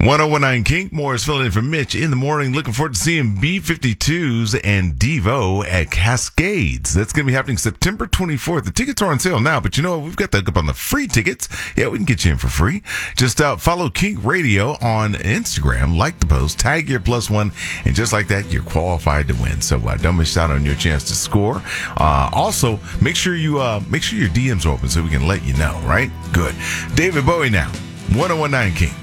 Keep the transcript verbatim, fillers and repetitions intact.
ten nineteen Kink Morris filling in for Mitch in the morning. Looking forward to seeing B fifty-twos and Devo at Cascades. That's going to be happening September twenty-fourth. The tickets are on sale now, but you know what? We've got the hook up on the free tickets. Yeah, we can get you in for free. Just uh, follow Kink Radio on Instagram, like the post, tag your plus one, and just like that, you're qualified to win. So uh, don't miss out on your chance to score. Uh, also, make sure you uh, make sure your D Ms are open so we can let you know. Right? Good. David Bowie now. ten nineteen Kink.